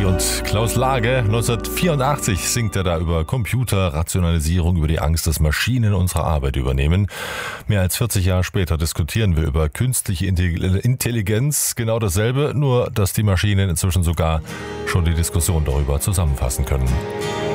Ferry und Klaus Lage. 1984 singt er da über Computerrationalisierung, über die Angst, dass Maschinen unsere Arbeit übernehmen. Mehr als 40 Jahre später diskutieren wir über künstliche Intelligenz. Genau dasselbe, nur dass die Maschinen inzwischen sogar schon die Diskussion darüber zusammenfassen können.